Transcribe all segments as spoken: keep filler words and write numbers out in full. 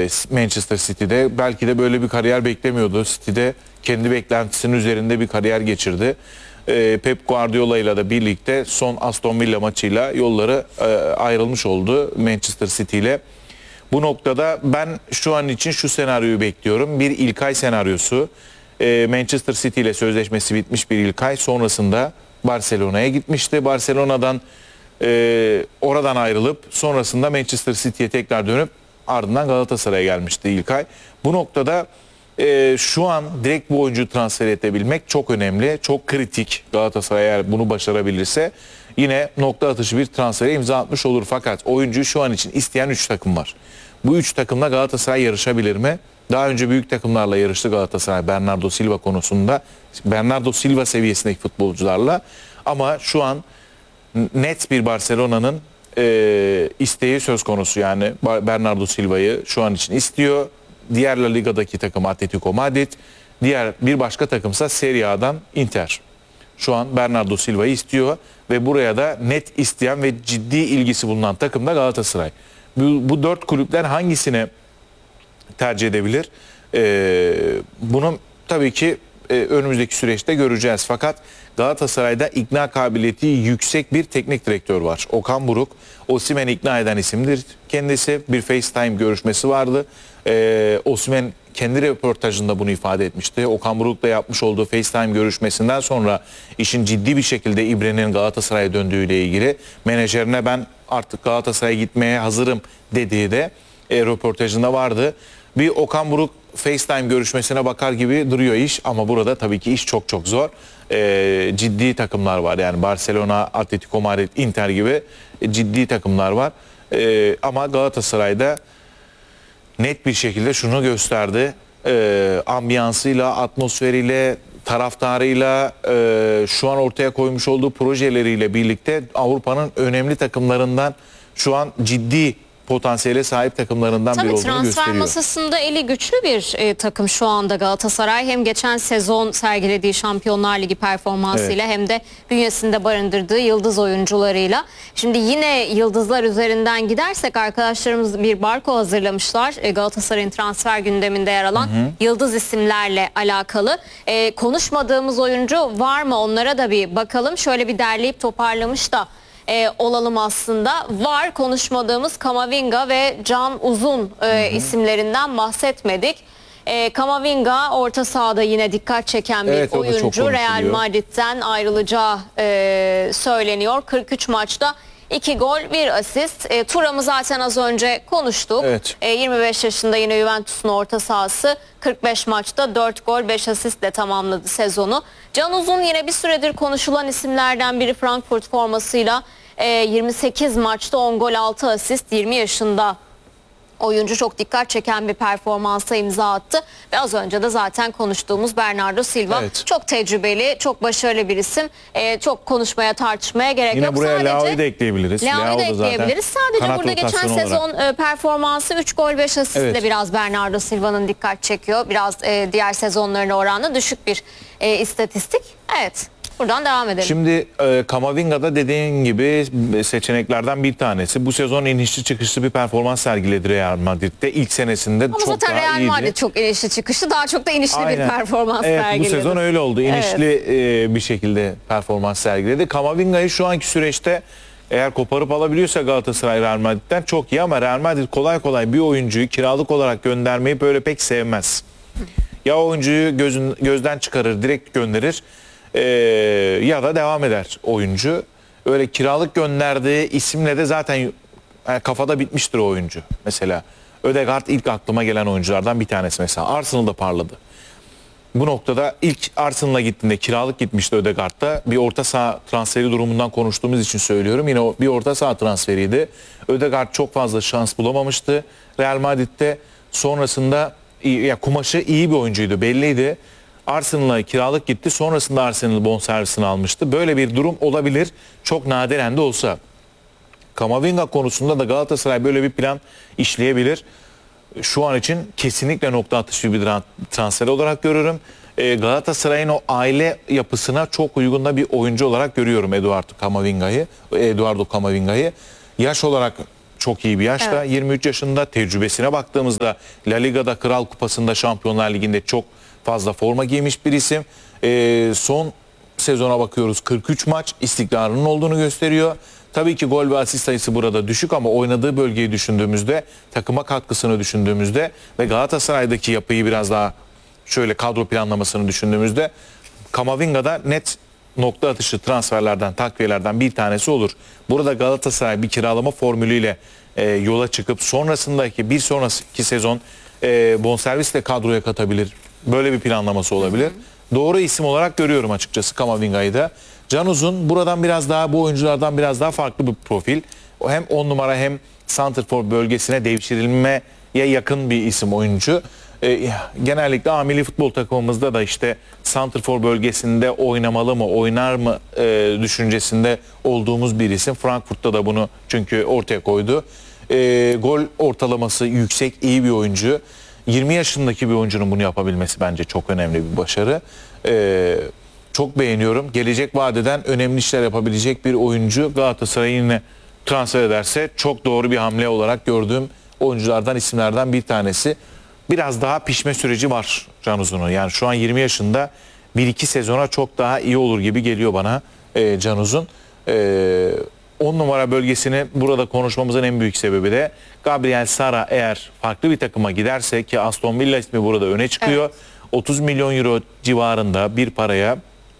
Manchester City'de. Belki de böyle bir kariyer beklemiyordu. City'de kendi beklentisinin üzerinde bir kariyer geçirdi. E, Pep Guardiola ile de birlikte son Aston Villa maçıyla yolları e, ayrılmış oldu Manchester City ile. Bu noktada ben şu an için şu senaryoyu bekliyorum. Bir İlkay senaryosu. E, Manchester City ile sözleşmesi bitmiş bir İlkay. Sonrasında Barcelona'ya gitmişti. Barcelona'dan e, oradan ayrılıp sonrasında Manchester City'ye tekrar dönüp ardından Galatasaray'a gelmişti İlkay. Bu noktada e, şu an direkt bu oyuncuyu transfer edebilmek çok önemli. Çok kritik. Galatasaray eğer bunu başarabilirse yine nokta atışı bir transfere imza atmış olur. Fakat oyuncuyu şu an için isteyen üç takım var. Bu üç takımla Galatasaray yarışabilir mi? Daha önce büyük takımlarla yarıştı Galatasaray Bernardo Silva konusunda. Bernardo Silva seviyesindeki futbolcularla. Ama şu an net bir Barcelona'nın e, isteği söz konusu. Yani Bernardo Silva'yı şu an için istiyor. Diğer La Liga'daki takım Atletico Madrid. Diğer bir başka takımsa Serie A'dan Inter. Şu an Bernardo Silva'yı istiyor ve buraya da net isteyen ve ciddi ilgisi bulunan takım da Galatasaray. Bu, bu dört kulüpten hangisine tercih edebilir? Ee, bunu tabii ki e, önümüzdeki süreçte göreceğiz. Fakat Galatasaray'da ikna kabiliyeti yüksek bir teknik direktör var. Okan Buruk, Osimhen'i ikna eden isimdir kendisi. Bir FaceTime görüşmesi vardı. Ee, Osimhen kendi röportajında bunu ifade etmişti. Okan Buruk'la yapmış olduğu FaceTime görüşmesinden sonra işin ciddi bir şekilde İbre'nin Galatasaray'a döndüğüyle ilgili menajerine ben artık Galatasaray'a gitmeye hazırım dediği de e, röportajında vardı. Bir Okan Buruk FaceTime görüşmesine bakar gibi duruyor iş ama burada tabii ki iş çok çok zor. E, ciddi takımlar var yani Barcelona, Atletico Madrid, Inter gibi e, ciddi takımlar var. E, ama Galatasaray'da net bir şekilde şunu gösterdi. E, ambiyansıyla, atmosferiyle, taraftarıyla, e, şu an ortaya koymuş olduğu projeleriyle birlikte Avrupa'nın önemli takımlarından şu an ciddi potansiyele sahip takımlarından Tabii biri olduğunu gösteriyor. transfer masasında eli güçlü bir e, takım şu anda Galatasaray. Hem geçen sezon sergilediği Şampiyonlar Ligi performansıyla evet, hem de bünyesinde barındırdığı yıldız oyuncularıyla. Şimdi yine yıldızlar üzerinden gidersek arkadaşlarımız bir barko hazırlamışlar. E, Galatasaray'ın transfer gündeminde yer alan hı hı. yıldız isimlerle alakalı. E, konuşmadığımız oyuncu var mı? Onlara da bir bakalım. Şöyle bir derleyip toparlamış da E, olalım aslında. Var konuşmadığımız Kamavinga ve Can Uzun e, hı hı. isimlerinden bahsetmedik. E, Kamavinga orta sahada yine dikkat çeken bir evet, oyuncu. Real Madrid'den ayrılacağı e, söyleniyor. kırk üç maçta iki gol bir asist. E, Thuram'ı zaten az önce konuştuk. Evet. E, yirmi beş yaşında yine Juventus'un orta sahası. kırk beş maçta dört gol beş asistle tamamladı sezonu. Can Uzun yine bir süredir konuşulan isimlerden biri. Frankfurt formasıyla e, yirmi sekiz maçta on gol altı asist, yirmi yaşında oyuncu, çok dikkat çeken bir performansa imza attı. Ve az önce de zaten konuştuğumuz Bernardo Silva evet, çok tecrübeli, çok başarılı bir isim. Ee, çok konuşmaya, tartışmaya gerek Yine yok. Yine buraya Leao'yu da ekleyebiliriz. Leao'yu da ekleyebiliriz. Sadece burada geçen sezon olarak performansı üç gol beş asistle evet, biraz Bernardo Silva'nın dikkat çekiyor. Biraz e, diğer sezonlarına oranla düşük bir e, istatistik. Evet. Buradan devam edelim. Şimdi e, Kamavinga'da dediğin gibi seçeneklerden bir tanesi. Bu sezon inişli çıkışlı bir performans sergiledi Real Madrid'de. İlk senesinde ama çok daha iyiydi. Ama zaten Real Madrid çok inişli çıkışlı, daha çok da inişli Aynen. bir performans evet, sergiledi. Bu sezon öyle oldu. İnişli evet, e, bir şekilde performans sergiledi. Kamavinga'yı şu anki süreçte eğer koparıp alabiliyorsa Galatasaray Real Madrid'den çok iyi ama Real Madrid kolay kolay bir oyuncuyu kiralık olarak göndermeyi böyle pek sevmez. Ya oyuncuyu gözün, gözden çıkarır, direkt gönderir. Ee, ya da devam eder oyuncu. Öyle kiralık gönderdiği isimle de zaten yani kafada bitmiştir o oyuncu. Mesela Ødegaard ilk aklıma gelen oyunculardan bir tanesi mesela. Arsenal'da parladı. Bu noktada ilk Arsenal'a gittiğinde kiralık gitmişti Ødegaard'da. Bir orta saha transferi durumundan konuştuğumuz için söylüyorum. Yine o bir orta saha transferiydi. Ødegaard çok fazla şans bulamamıştı Real Madrid'de. Sonrasında ya kumaşı iyi bir oyuncuydu, belliydi. Arsenal'a kiralık gitti. Sonrasında Arsenal bonservisini almıştı. Böyle bir durum olabilir. Çok nadiren de olsa. Kamavinga konusunda da Galatasaray böyle bir plan işleyebilir. Şu an için kesinlikle nokta atışı bir transfer olarak görürüm. Ee, Galatasaray'ın o aile yapısına çok uygun da bir oyuncu olarak görüyorum Eduardo Kamavinga'yı. Eduardo Kamavinga'yı. Yaş olarak çok iyi bir yaşta. Evet. yirmi üç yaşında, tecrübesine baktığımızda La Liga'da, Kral Kupası'nda, Şampiyonlar Ligi'nde çok fazla forma giymiş bir isim. Ee, son sezona bakıyoruz, kırk üç maç, istikrarının olduğunu gösteriyor. Tabii ki gol ve asist sayısı burada düşük ama oynadığı bölgeyi düşündüğümüzde, takıma katkısını düşündüğümüzde ve Galatasaray'daki yapıyı biraz daha şöyle kadro planlamasını düşündüğümüzde Kamavinga'da net nokta atışı transferlerden, takviyelerden bir tanesi olur. Burada Galatasaray bir kiralama formülüyle e, yola çıkıp sonrasındaki bir sonraki sezon e, bonservisle kadroya katabilir. Böyle bir planlaması olabilir. Hı hı. Doğru isim olarak görüyorum açıkçası Kamavinga'yı da. Can Uzun buradan biraz daha, bu oyunculardan biraz daha farklı bir profil. O hem on numara hem santrfor bölgesine devşirilmeye yakın bir isim oyuncu. E, genellikle A milli futbol takımımızda da işte santrfor bölgesinde oynamalı mı, oynar mı e, düşüncesinde olduğumuz bir isim. Frankfurt'ta da bunu çünkü ortaya koydu. E, gol ortalaması yüksek, iyi bir oyuncu. yirmi yaşındaki bir oyuncunun bunu yapabilmesi bence çok önemli bir başarı. E, çok beğeniyorum. Gelecek vadeden önemli işler yapabilecek bir oyuncu. Galatasaray yine transfer ederse çok doğru bir hamle olarak gördüğüm oyunculardan, isimlerden bir tanesi. Biraz daha pişme süreci var Can Uzun'un. Yani şu an yirmi yaşında, bir iki sezona çok daha iyi olur gibi geliyor bana e, Can Uzun. E, on numara bölgesini burada konuşmamızın en büyük sebebi de Gabriel Sara eğer farklı bir takıma giderse, ki Aston Villa ismi burada öne çıkıyor. Evet. otuz milyon euro civarında bir paraya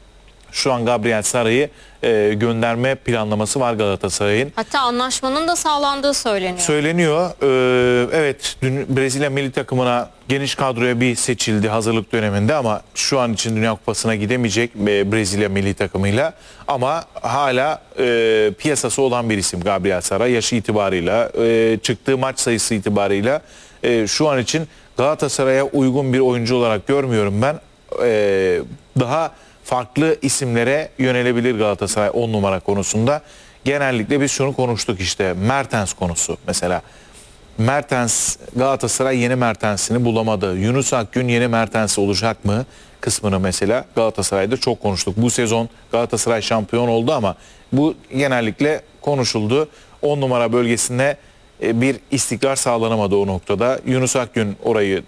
şu an Gabriel Sara'yı e, gönderme planlaması var Galatasaray'ın. Hatta anlaşmanın da sağlandığı söyleniyor. Söyleniyor. Ee, evet, dün Brezilya milli takımına geniş kadroya bir seçildi hazırlık döneminde ama şu an için Dünya Kupası'na gidemeyecek Brezilya milli takımıyla. Ama hala e, piyasası olan bir isim Gabriel Sara. Yaşı itibarıyla, e, çıktığı maç sayısı itibarıyla e, şu an için Galatasaray'a uygun bir oyuncu olarak görmüyorum ben. E, daha farklı isimlere yönelebilir Galatasaray on numara konusunda. Genellikle biz şunu konuştuk işte, Mertens konusu mesela. Mertens, Galatasaray yeni Mertens'ini bulamadı. Yunus Akgün yeni Mertens olacak mı kısmını mesela Galatasaray'da çok konuştuk. Bu sezon Galatasaray şampiyon oldu ama bu genellikle konuşuldu. on numara bölgesinde bir istikrar sağlanamadı o noktada. Yunus Akgün orayı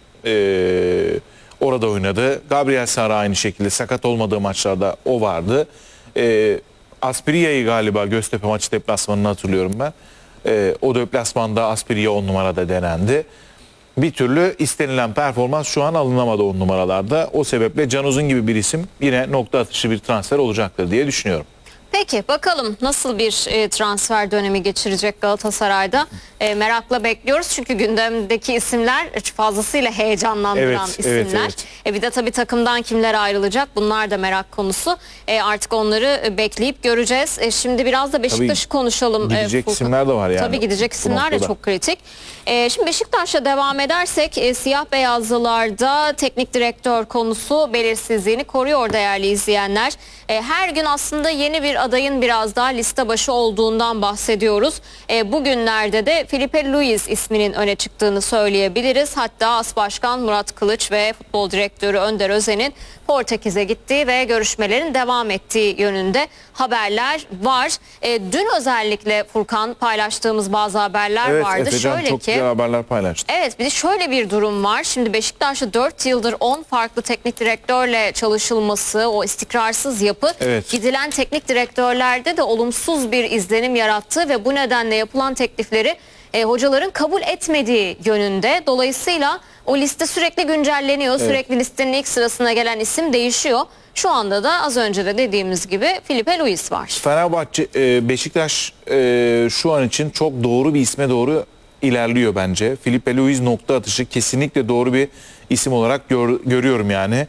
e, orada oynadı. Gabriel Sara aynı şekilde sakat olmadığı maçlarda o vardı. E, Asprilla'yı galiba Göztepe maçı deplasmanını hatırlıyorum ben. E, o deplasmanda Asprilla on numarada denendi. Bir türlü istenilen performans şu an alınamadı on numaralarda. O sebeple Can Uzun gibi bir isim yine nokta atışı bir transfer olacaktır diye düşünüyorum. Peki bakalım nasıl bir e, transfer dönemi geçirecek Galatasaray'da, e, merakla bekliyoruz çünkü gündemdeki isimler fazlasıyla heyecanlandıran evet, isimler. Evet, evet. E, bir de tabii takımdan kimler ayrılacak, bunlar da merak konusu. E, artık onları e, bekleyip göreceğiz. E, şimdi biraz da Beşiktaş'ı konuşalım. Gidecek e, isimler de var yani. Tabii gidecek isimler de çok kritik. E, şimdi Beşiktaş'la devam edersek e, siyah beyazlılarda teknik direktör konusu belirsizliğini koruyor değerli izleyenler. E, her gün aslında yeni bir adayın biraz daha liste başı olduğundan bahsediyoruz. E, bugünlerde de Filipe Luis isminin öne çıktığını söyleyebiliriz. Hatta As Başkan Murat Kılıç ve futbol direktörü Önder Özen'in Portekiz'e gittiği ve görüşmelerin devam ettiği yönünde haberler var. E, dün özellikle Furkan paylaştığımız bazı haberler evet, vardı. Efecan şöyle çok ki, güzel haberler paylaştı. Evet, bir de şöyle bir durum var. Şimdi Beşiktaş'ta dört yıldır on farklı teknik direktörle çalışılması, o istikrarsız yapı Evet. gidilen teknik direktörlerde de olumsuz bir izlenim yarattı ve bu nedenle yapılan teklifleri e, hocaların kabul etmediği yönünde. Dolayısıyla o liste sürekli güncelleniyor. Evet. Sürekli listenin ilk sırasına gelen isim değişiyor. Şu anda da az önce de dediğimiz gibi Filipe Luis var. Fenerbahçe, e, Beşiktaş e, şu an için çok doğru bir isme doğru ilerliyor bence. Filipe Luis nokta atışı kesinlikle doğru bir isim olarak gör, görüyorum yani.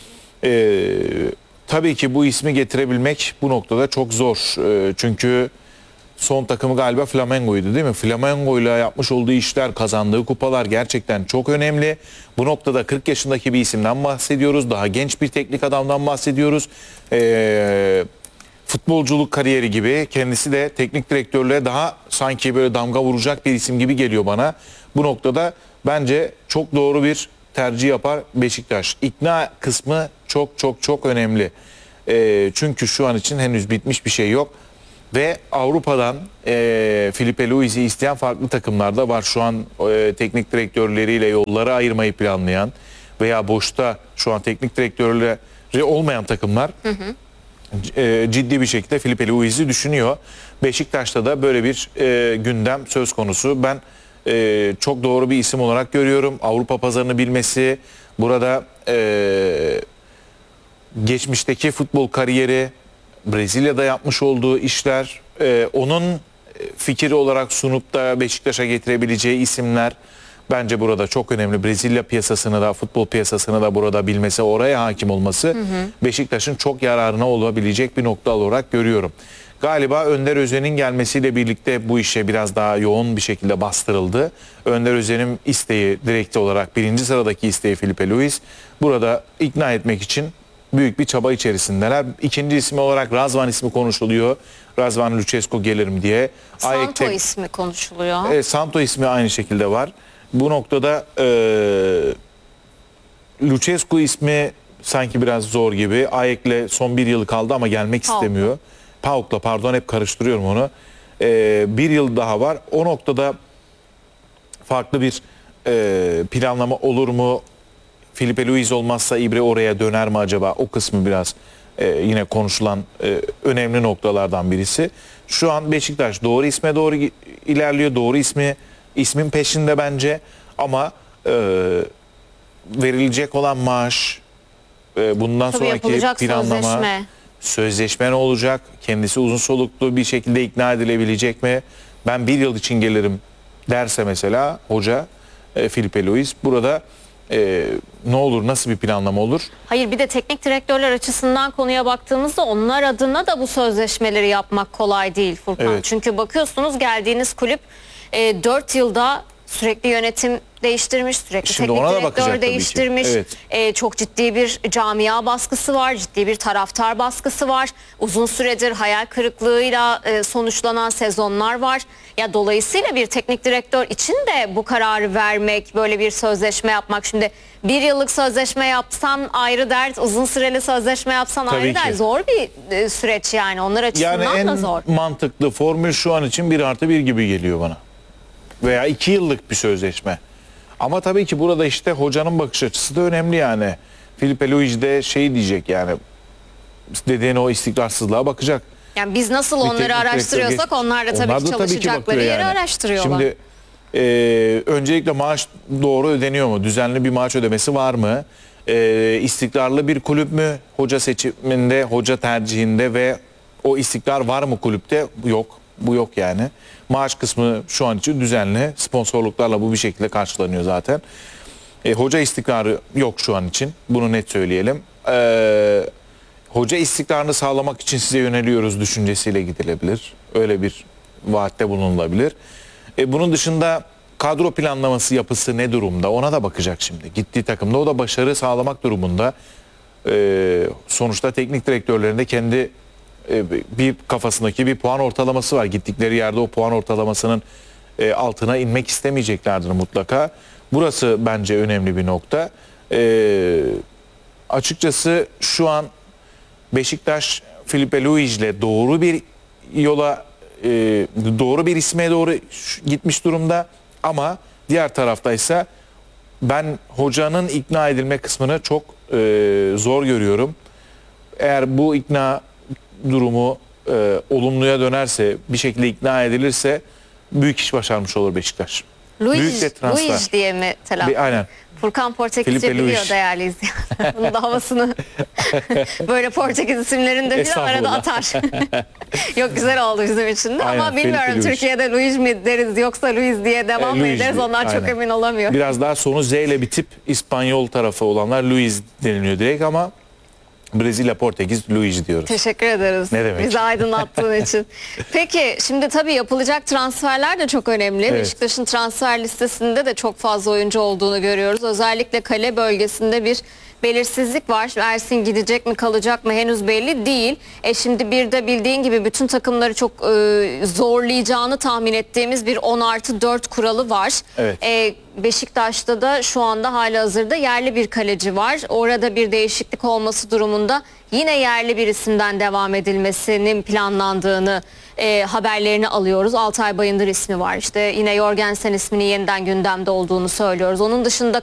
E, tabii ki bu ismi getirebilmek bu noktada çok zor. E, çünkü son takımı galiba Flamengo'ydu değil mi? Flamengo'yla yapmış olduğu işler, kazandığı kupalar gerçekten çok önemli. Bu noktada kırk yaşındaki bir isimden bahsediyoruz. Daha genç bir teknik adamdan bahsediyoruz. Eee... Futbolculuk kariyeri gibi kendisi de teknik direktörlüğe daha sanki böyle damga vuracak bir isim gibi geliyor bana. Bu noktada bence çok doğru bir tercih yapar Beşiktaş. İkna kısmı çok çok çok önemli. E, çünkü şu an için henüz bitmiş bir şey yok. Ve Avrupa'dan e, Filipe Luis'i isteyen farklı takımlar da var. Şu an e, teknik direktörleriyle yolları ayırmayı planlayan veya boşta şu an teknik direktörleri olmayan takımlar hı hı. E, ciddi bir şekilde Filipe Luis'i düşünüyor. Beşiktaş'ta da böyle bir e, gündem söz konusu. Ben e, çok doğru bir isim olarak görüyorum. Avrupa pazarını bilmesi, burada e, geçmişteki futbol kariyeri, Brezilya'da yapmış olduğu işler, e, onun fikri olarak sunup da Beşiktaş'a getirebileceği isimler bence burada çok önemli. Brezilya piyasasını da, futbol piyasasını da burada bilmesi, oraya hakim olması hı hı. Beşiktaş'ın çok yararına olabilecek bir nokta olarak görüyorum. Galiba Önder Özen'in gelmesiyle birlikte bu işe biraz daha yoğun bir şekilde bastırıldı. Önder Özen'in isteği, direkt olarak birinci sıradaki isteği Filipe Luis. Burada ikna etmek için büyük bir çaba içerisindeler. İkinci ismi olarak Razvan ismi konuşuluyor. Razvan Lucescu gelir mi diye. Santo Ayek'te, ismi konuşuluyor. E, Santo ismi aynı şekilde var. Bu noktada e, Lucescu ismi sanki biraz zor gibi. Ayek'le son bir yıl kaldı ama gelmek Pauk. istemiyor. Pauk'la pardon, hep karıştırıyorum onu. E, bir yıl daha var. O noktada farklı bir e, planlama olur mu? Filipe Luis olmazsa İbre oraya döner mi acaba? O kısmı biraz e, yine konuşulan e, önemli noktalardan birisi. Şu an Beşiktaş doğru isme doğru ilerliyor. Doğru ismi ismin peşinde bence. Ama e, verilecek olan maaş, e, bundan Tabii sonraki planlama, sözleşme. sözleşme ne olacak? Kendisi uzun soluklu bir şekilde ikna edilebilecek mi? Ben bir yıl için gelirim derse mesela hoca e, Filipe Luis, burada Ee, ne olur, nasıl bir planlama olur? Hayır, bir de teknik direktörler açısından konuya baktığımızda onlar adına da bu sözleşmeleri yapmak kolay değil Furkan. Evet. Çünkü bakıyorsunuz geldiğiniz kulüp e, dört yılda sürekli yönetim değiştirmiş, sürekli Şimdi teknik ona da direktör bakacak tabii ki. değiştirmiş. Evet. E, çok ciddi bir camia baskısı var, ciddi bir taraftar baskısı var. Uzun süredir hayal kırıklığıyla e, sonuçlanan sezonlar var. Ya dolayısıyla bir teknik direktör için de bu kararı vermek, böyle bir sözleşme yapmak. Şimdi bir yıllık sözleşme yapsan ayrı dert, uzun süreli sözleşme yapsan Tabii ayrı ki. dert. Zor bir e, süreç yani, onlar açısından Yani en da zor. mantıklı formül şu an için bir artı bir gibi geliyor bana. Veya iki yıllık bir sözleşme. Ama tabii ki burada işte hocanın bakış açısı da önemli yani. Filipe Luis de şey diyecek yani, dediğin o istikrarsızlığa bakacak. Yani biz nasıl Bir onları teknik direktör araştırıyorsak geç- onlar da tabii Onlar ki da tabii ki çalışacakları bakıyor yeri yani. araştırıyorlar. Şimdi e, öncelikle maaş doğru ödeniyor mu? Düzenli bir maaş ödemesi var mı? E, istikrarlı bir kulüp mü? Hoca seçiminde, hoca tercihinde ve o istikrar var mı kulüpte? Yok. Bu yok yani. Maaş kısmı şu an için düzenli. Sponsorluklarla bu bir şekilde karşılanıyor zaten. E, hoca istikrarı yok şu an için. Bunu net söyleyelim. Eee Hoca istikrarını sağlamak için size yöneliyoruz düşüncesiyle gidilebilir. Öyle bir vaatte bulunulabilir. E, bunun dışında kadro planlaması yapısı ne durumda? Ona da bakacak şimdi. Gittiği takımda o da başarı sağlamak durumunda. E, sonuçta teknik direktörlerin de kendi e, bir kafasındaki bir puan ortalaması var. Gittikleri yerde o puan ortalamasının e, altına inmek istemeyeceklerdir mutlaka. Burası bence önemli bir nokta. E, açıkçası şu an Beşiktaş Filipe Luis ile doğru bir yola, e, doğru bir isme doğru gitmiş durumda, ama diğer taraftaysa ben hocanın ikna edilme kısmını çok e, zor görüyorum. Eğer bu ikna durumu e, olumluya dönerse, bir şekilde ikna edilirse büyük iş başarmış olur Beşiktaş. Büyük de Luis, transfer. Luis diye mi telaffuz? Bir, aynen. Furkan Portekizce Filipe biliyor Luis. değerli izleyenler. Bunun da havasını böyle Portekiz isimlerini de bir arada Estağfurullah. atar. Yok, güzel oldu bizim için de, ama Aynen, bilmiyorum Filipe Luis. Türkiye'de Luis mi deriz yoksa Luis diye devam E, mı Luis ederiz, diye, ondan çok aynen. emin olamıyorum. Biraz daha sonu Z ile bitip İspanyol tarafı olanlar Luis deniliyor direkt, ama Brezilya, Portekiz, Luis diyoruz. Teşekkür ederiz. Ne demek? Bizi aydınlattığın için. Peki şimdi tabii yapılacak transferler de çok önemli. Evet. Beşiktaş'ın transfer listesinde de çok fazla oyuncu olduğunu görüyoruz. Özellikle kale bölgesinde bir belirsizlik var. Ersin gidecek mi kalacak mı henüz belli değil. E şimdi bir de bildiğin gibi bütün takımları çok e, zorlayacağını tahmin ettiğimiz bir on artı dört kuralı var. Evet. E, Beşiktaş'ta da şu anda halihazırda yerli bir kaleci var. Orada bir değişiklik olması durumunda yine yerli bir isimden devam edilmesinin planlandığını e, haberlerini alıyoruz. Altay Bayındır ismi var. İşte yine Jorgensen isminin yeniden gündemde olduğunu söylüyoruz. Onun dışında